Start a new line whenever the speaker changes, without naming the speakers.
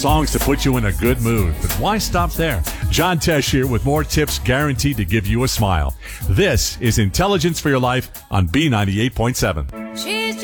Songs to put you in a good mood. But why stop there? John Tesh here with more tips guaranteed to give you a smile. This is Intelligence for Your Life on B98.7.